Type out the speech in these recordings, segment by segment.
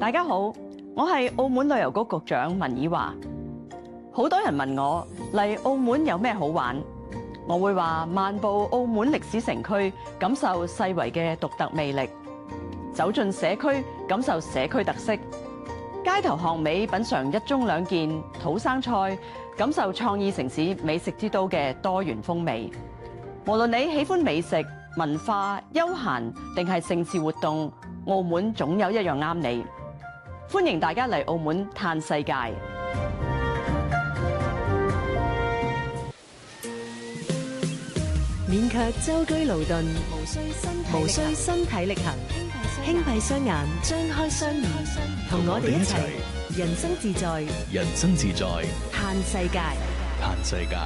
大家好，我係澳門旅遊局局長文綺華。好多人問我嚟澳門有咩好玩，我會話漫步澳門歷史城區，感受世遺嘅獨特魅力；走進社區，感受社區特色；街頭巷尾品嚐一盅兩件土生菜，感受創意城市美食之都嘅多元風味。無論你喜歡美食、文化、休閒定係盛事活動，澳門總有一樣啱你。歡迎大家嚟澳門嘆世界。 免卻舟車勞頓，無需身體力行，輕閉雙眼，張開雙耳，同我哋一齊人生自在， 人生自在， 嘆世界。 嘆世界。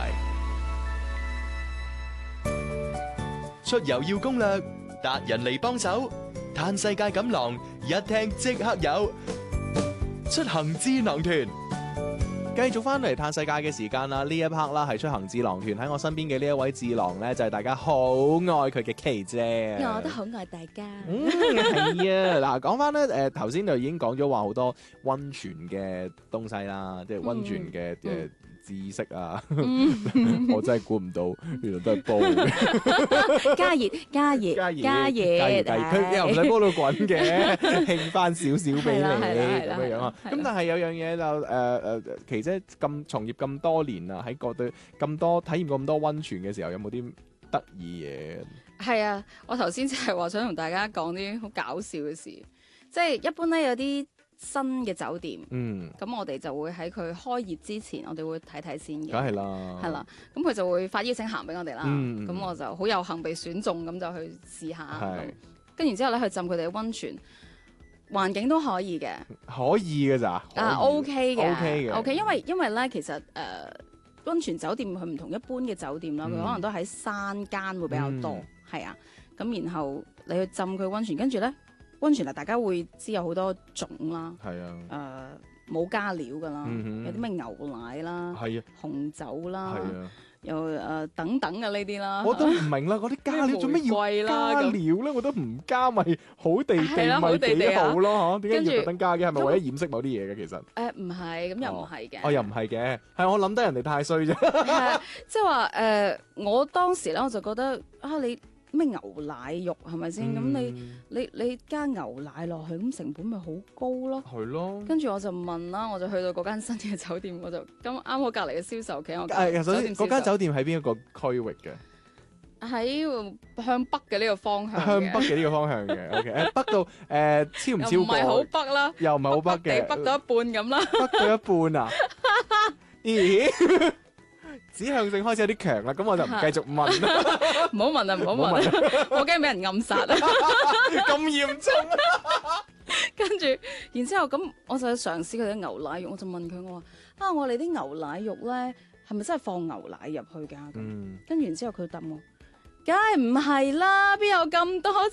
出遊要攻略，達人嚟幫手，嘆世界錦囊一聽即刻有。出行智囊團。 繼續翻嚟嘆世界嘅時間啦，呢一 part 啦係出行智囊團，喺我身邊嘅呢一位智囊咧就係大家好愛佢嘅琪姐， 我都好愛大家。 係啊，嗱講翻咧頭先就已經講咗話好多溫泉嘅東西啦，即係溫泉嘅知識啊，我真係估唔到原來都係煲嘅， 加熱， 佢又唔使煲到滾嘅，興翻少少俾你咁樣啊。咁但係有樣嘢就琪姐咁從業咁多年啦，喺對咁多體驗過咁多溫泉嘅時候，有冇啲得意嘢？ 係啊，我頭先就係話想同大家講啲好搞笑嘅事，即係一般咧有啲新嘅酒店，咁我哋就會喺佢開業之前，我哋會睇睇先嘅。 梗係啦， 係啦，咁佢就會發邀請函俾我哋啦。咁我就好有幸被選中，咁就去試下。跟住之後咧，去浸佢哋嘅溫泉，環境都可以嘅。 可以嘅咋 ？OK 嘅 ，OK 嘅。 OK，因為咧，其實溫泉酒店佢唔同一般嘅酒店啦，佢可能都喺山間會比較多，係啊。咁然後你去浸佢溫泉，跟住咧。溫泉大家會知有好多種啦， 係啊， 冇加料噶啦，有啲咩牛奶啦， 係啊， 紅酒啦， 係啊， 又等等嘅呢啲啦， 我都唔明啦，嗰啲加料做咩要加料咧？我都唔加咪好地地咪幾好咯，嚇？點解要特登加嘅？係咪為咗掩飾某啲嘢嘅？其實唔係，咁又唔係嘅， 又唔係嘅，係我諗得人哋太衰啫。 即係話我當時咧我就覺得你。咩牛奶肉係咪先？咁你加牛奶落去，咁成本咪好高咯？ 係咯。跟住我就問啦，我就去到嗰間新嘅酒店，我就咁啱好隔離嘅銷售企我。 首先嗰間酒店喺邊一個區域嘅？ 喺向北嘅呢個方向。 向北嘅呢個方向嘅 ，OK。北到超唔超過？ 唔係好北啦， 又唔係好北嘅， 北到一半咁啦。 北到一半啊？咦？指向性開始有啲強啦，咁我就唔繼續問啦。 唔好問啊，唔好問，我驚俾人暗殺啊！ 咁嚴重啊！ 跟住，然之後咁，我就嘗試佢啲牛奶肉，我就問佢，我話我哋啲牛奶肉咧，係咪真係放牛奶入去㗎？跟住然之後佢答我，梗係唔係啦，邊有咁多